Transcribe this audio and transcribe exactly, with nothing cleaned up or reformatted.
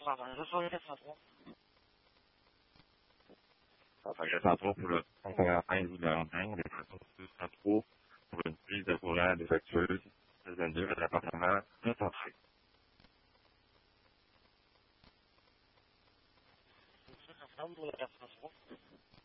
Enfin, je sors le quatre cent trois. Enfin, quatre cent trois pour le cinq cent quarante-cinq rue de Valentin, le quatre cent trois pour une prise de courant défectueuse, vingt-deux à l'appartement deux cent treize. Pour le quatre cent trois.